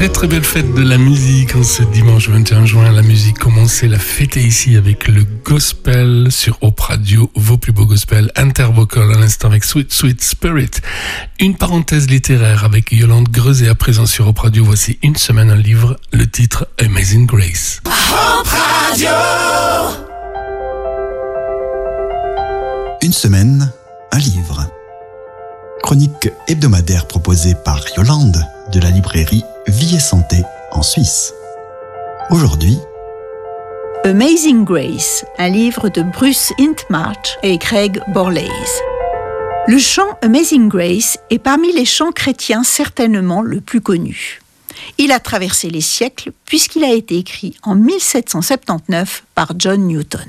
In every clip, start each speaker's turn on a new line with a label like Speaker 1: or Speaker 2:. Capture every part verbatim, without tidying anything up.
Speaker 1: Très très belle fête de la musique en ce dimanche vingt et un juin. La musique commençait la fêter ici avec le gospel sur Hope Radio, vos plus beaux gospels, Intervocal à l'instant avec Sweet Sweet Spirit. Une parenthèse littéraire avec Yolande Greuset à présent sur Hope Radio. Voici Une semaine un livre, le titre Amazing Grace.
Speaker 2: Hope Radio.
Speaker 3: Une semaine, un livre. Chronique hebdomadaire proposée par Yolande de la librairie Vie et Santé en Suisse. Aujourd'hui,
Speaker 4: Amazing Grace, un livre de Bruce Hintmarch et Craig Borlase. Le chant Amazing Grace est parmi les chants chrétiens certainement le plus connu. Il a traversé les siècles puisqu'il a été écrit en mille sept cent soixante-dix-neuf par John Newton.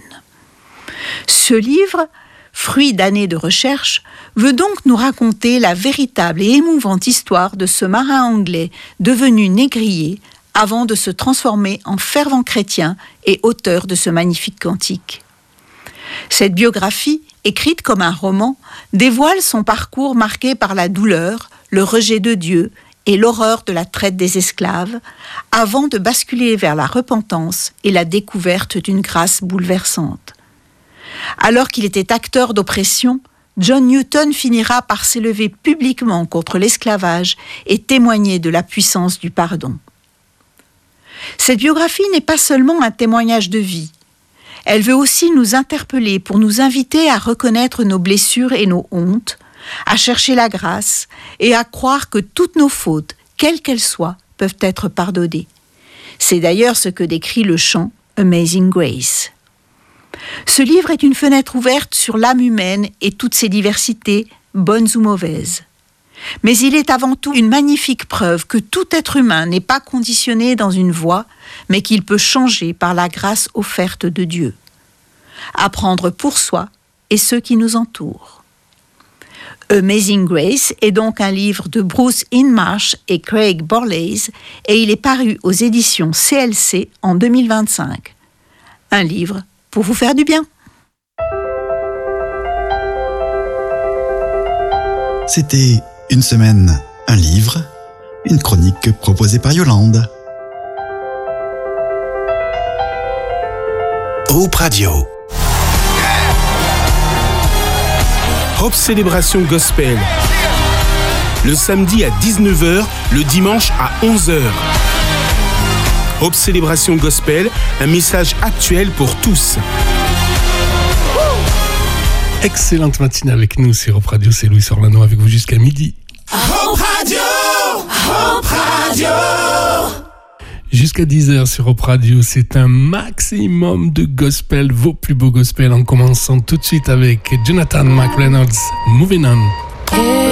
Speaker 4: Ce livre, fruit d'années de recherche, veut donc nous raconter la véritable et émouvante histoire de ce marin anglais devenu négrier avant de se transformer en fervent chrétien et auteur de ce magnifique cantique. Cette biographie, écrite comme un roman, dévoile son parcours marqué par la douleur, le rejet de Dieu et l'horreur de la traite des esclaves, avant de basculer vers la repentance et la découverte d'une grâce bouleversante. Alors qu'il était acteur d'oppression, John Newton finira par s'élever publiquement contre l'esclavage et témoigner de la puissance du pardon. Cette biographie n'est pas seulement un témoignage de vie. Elle veut aussi nous interpeller pour nous inviter à reconnaître nos blessures et nos hontes, à chercher la grâce et à croire que toutes nos fautes, quelles qu'elles soient, peuvent être pardonnées. C'est d'ailleurs ce que décrit le chant Amazing Grace. Ce livre est une fenêtre ouverte sur l'âme humaine et toutes ses diversités, bonnes ou mauvaises. Mais il est avant tout une magnifique preuve que tout être humain n'est pas conditionné dans une voie, mais qu'il peut changer par la grâce offerte de Dieu. Apprendre pour soi et ceux qui nous entourent. Amazing Grace est donc un livre de Bruce Hintmarch et Craig Borlase et il est paru aux éditions C L C en deux mille vingt-cinq. Un livre pour vous faire du bien.
Speaker 3: c'était Une semaine, un livre, une chronique proposée par Yolande.
Speaker 2: Hope Radio.
Speaker 5: Hope Célébration Gospel. Le samedi à dix-neuf heures, le dimanche à onze heures. Hope Célébration Gospel, un message actuel pour tous.
Speaker 1: Excellente matinée avec nous sur Hope Radio, c'est Louis Orlano avec vous jusqu'à midi.
Speaker 2: Hope Radio, Hope Radio.
Speaker 1: Jusqu'à dix heures sur Hope Radio, c'est un maximum de gospel, vos plus beaux gospels, en commençant tout de suite avec Jonathan McReynolds, Moving On.